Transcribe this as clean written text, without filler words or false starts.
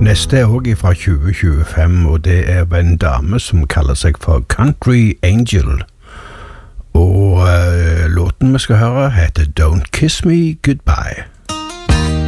Neste er også fra 2025, og det er en dame som kaller seg for Country Angel. Og låten vi skal høre heter Don't Kiss Me Goodbye.